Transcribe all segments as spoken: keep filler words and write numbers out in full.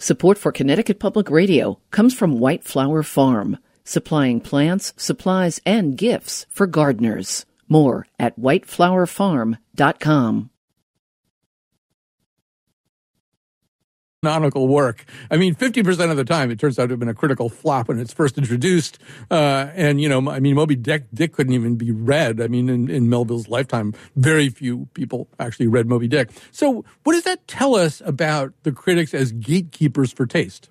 Support for Connecticut Public Radio comes from White Flower Farm, supplying plants, supplies, and gifts for gardeners. More at white flower farm dot com. Canonical work. I mean, fifty percent of the time, it turns out to have been a critical flop when it's first introduced. Uh, and, you know, I mean, Moby Dick, Dick couldn't even be read. I mean, in, in Melville's lifetime, very few people actually read Moby Dick. So what does that tell us about the critics as gatekeepers for taste?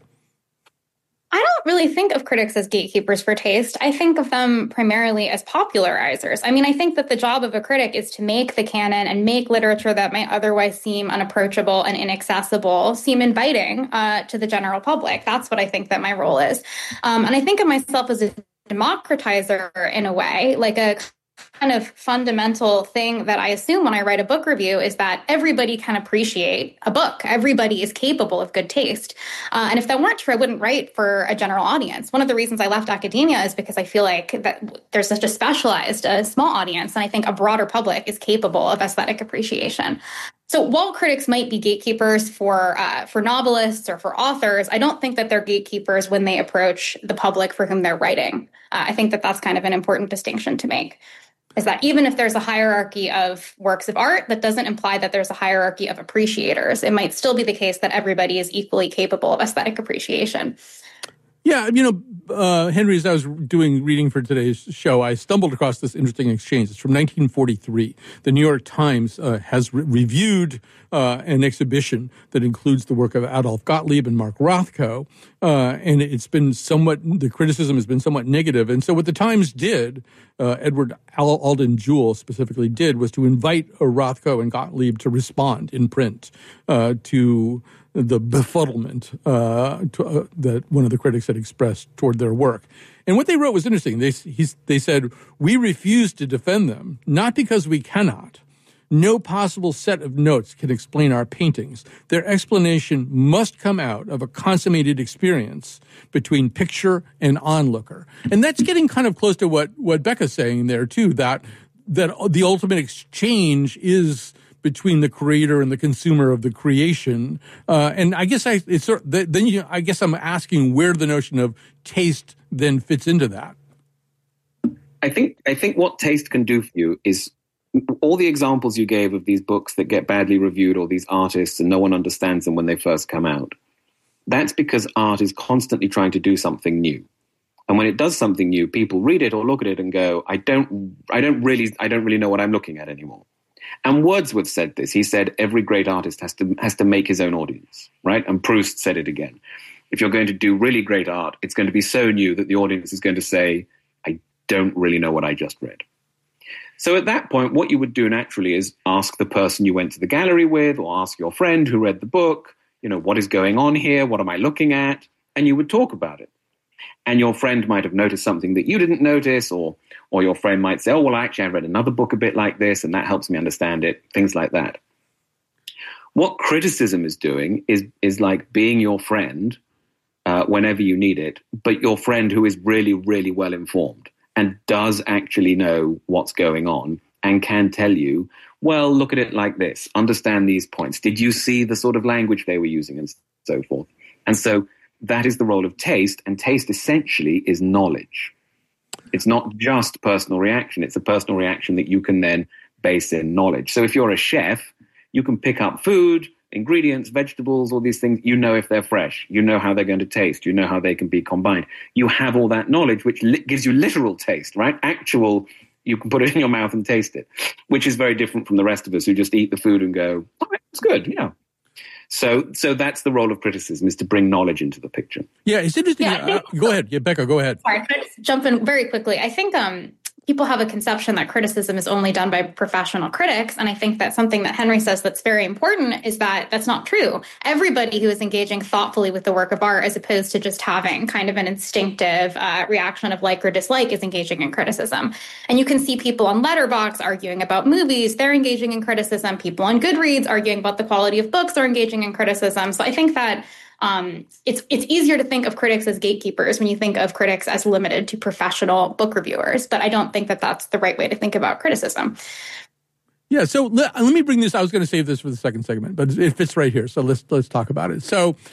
I don't really think of critics as gatekeepers for taste. I think of them primarily as popularizers. I mean, I think that the job of a critic is to make the canon and make literature that might otherwise seem unapproachable and inaccessible seem inviting uh, to the general public. That's what I think that my role is. Um, and I think of myself as a democratizer in a way, like a kind of fundamental thing that I assume when I write a book review is that everybody can appreciate a book. Everybody is capable of good taste. Uh, and if that weren't true, I wouldn't write for a general audience. One of the reasons I left academia is because I feel like that there's such a specialized, uh, small audience, and I think a broader public is capable of aesthetic appreciation. So while critics might be gatekeepers for uh, for novelists or for authors, I don't think that they're gatekeepers when they approach the public for whom they're writing. Uh, I think that that's kind of an important distinction to make. Is that even if there's a hierarchy of works of art, that doesn't imply that there's a hierarchy of appreciators. It might still be the case that everybody is equally capable of aesthetic appreciation. Yeah, you know, uh, Henry, as I was doing reading for today's show, I stumbled across this interesting exchange. It's from nineteen forty-three. The New York Times uh, has re- reviewed uh, an exhibition that includes the work of Adolf Gottlieb and Mark Rothko, uh, and it's been somewhat, the criticism has been somewhat negative. And so what the Times did, uh, Edward Alden Jewell specifically did, was to invite uh, Rothko and Gottlieb to respond in print uh, to the befuddlement uh, to, uh, that one of the critics had expressed toward their work. And what they wrote was interesting. They, he's, they said, "We refuse to defend them, not because we cannot. No possible set of notes can explain our paintings. Their explanation must come out of a consummated experience between picture and onlooker." And that's getting kind of close to what, what Becca's saying there, too, that, that the ultimate exchange is between the creator and the consumer of the creation. Uh, and I guess I, it's, then you, I guess I'm asking where the notion of taste then fits into that. I think, I think what taste can do for you is all the examples you gave of these books that get badly reviewed, or these artists and no one understands them when they first come out. That's because art is constantly trying to do something new. And when it does something new, people read it or look at it and go, I don't, I don't really, I don't really know what I'm looking at anymore. And Wordsworth said this. He said every great artist has to has to make his own audience, right? And Proust said it again. If you're going to do really great art, it's going to be so new that the audience is going to say, I don't really know what I just read. So at that point, what you would do naturally is ask the person you went to the gallery with, or ask your friend who read the book, you know, what is going on here? What am I looking at? And you would talk about it. And your friend might have noticed something that you didn't notice, or or your friend might say, oh, well, actually, I read another book a bit like this, and that helps me understand it, things like that. What criticism is doing is, is like being your friend uh, whenever you need it, but your friend who is really, really well informed and does actually know what's going on and can tell you, well, look at it like this, understand these points. Did you see the sort of language they were using, and so forth? And so that is the role of taste, and taste essentially is knowledge. It's not just personal reaction. It's a personal reaction that you can then base in knowledge. So if you're a chef, you can pick up food, ingredients, vegetables, all these things. You know if they're fresh. You know how they're going to taste. You know how they can be combined. You have all that knowledge, which li- gives you literal taste, right? Actual, you can put it in your mouth and taste it, which is very different from the rest of us who just eat the food and go, oh, it's good, yeah. So so that's the role of criticism, is to bring knowledge into the picture. Yeah, it's interesting. Yeah, think, uh, go ahead. Yeah, Becca, go ahead. Sorry, can I just jump in very quickly? I think um, people have a conception that criticism is only done by professional critics. And I think that something that Henry says that's very important is that that's not true. Everybody who is engaging thoughtfully with the work of art, as opposed to just having kind of an instinctive uh, reaction of like or dislike, is engaging in criticism. And you can see people on Letterboxd arguing about movies. They're engaging in criticism. People on Goodreads arguing about the quality of books are engaging in criticism. So I think that Um, it's it's easier to think of critics as gatekeepers when you think of critics as limited to professional book reviewers, but I don't think that that's the right way to think about criticism. Yeah, so let, let me bring this. I was going to save this for the second segment, but it fits right here. So let's let's talk about it. So